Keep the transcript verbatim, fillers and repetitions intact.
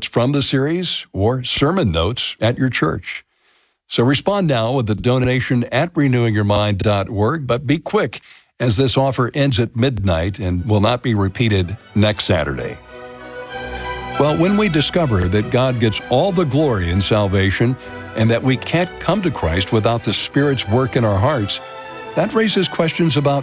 from the series or sermon notes at your church. So respond now with a donation at renewing your mind dot org, but be quick as this offer ends at midnight and will not be repeated next Saturday. Well, when we discover that God gets all the glory in salvation and that we can't come to Christ without the Spirit's work in our hearts, that raises questions about